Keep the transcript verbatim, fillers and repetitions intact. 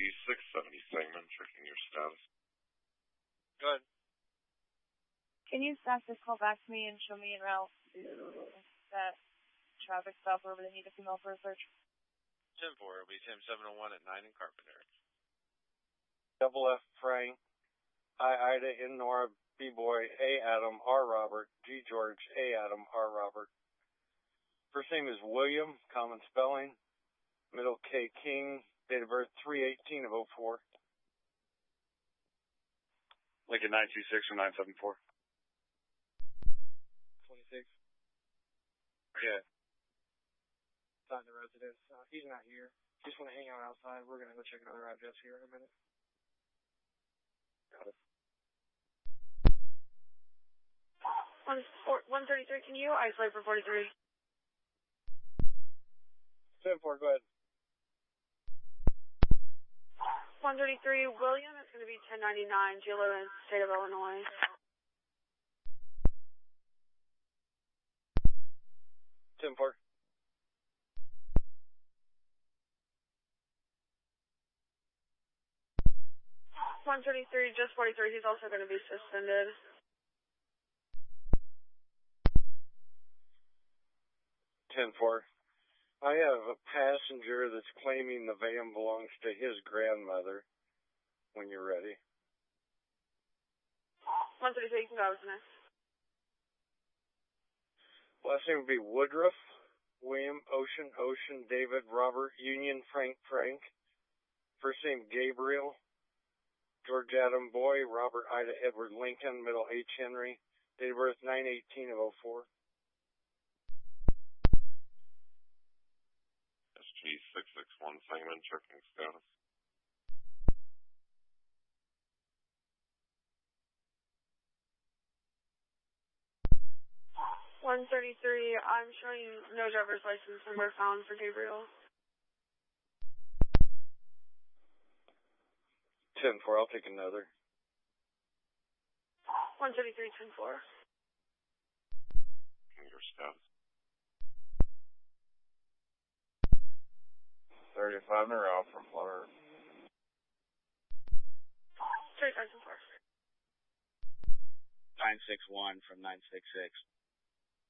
six seventy segment, checking your status. Good. Can you stack this call back to me and show me en route to that traffic stop where they need a female for a search? ten four, it'll be Tim seven oh one at nine in Carpenter. Double F Frank, I Ida, N Nora, B Boy, A Adam, R Robert, G George, A Adam, R Robert. First name is William, common spelling. Middle K King, date of birth three eighteen of oh four. Lincoln nine two six or nine seven four. twenty-six. Yeah. Inside the residence. Uh, he's not here. Just want to hang out outside. We're going to go check another address here in a minute. Got it. one thirty-three, can you isolate for forty-three? ten four, go ahead. one thirty-three, William, it's going to be ten ninety-nine, G eleven, State of Illinois. ten four. one thirty-three, just forty-three, he's also going to be suspended. ten four. I have a passenger that's claiming the van belongs to his grandmother. When you're ready. one thirty-three, you can go with next. Last name would be Woodruff, William, Ocean, Ocean, David, Robert, Union, Frank, Frank. First name Gabriel, George Adam, Boy, Robert, Ida, Edward, Lincoln, middle H. Henry, date of birth nine eighteen of oh four. S G six six one segment, checking status. one thirty-three, I'm showing no driver's license number found for Gabriel. ten four, I'll take another. one thirty-three, ten four. Checking your status. thirty-five in a row from Florida. thirty-five, ten four. nine six one from nine six six.